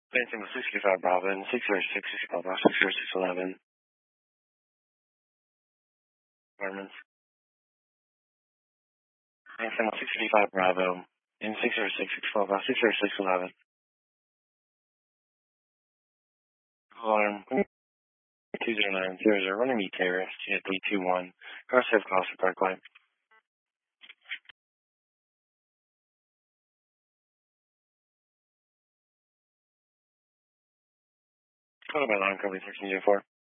Benson 65 Bravo and 606 Bravo, 60611. Apartments. Benson 65 Bravo and 606 Bravo, 60611. Alarm 20900, running me terrorist, 321. Car safe calls for Parkway. Call by alarm company 1304.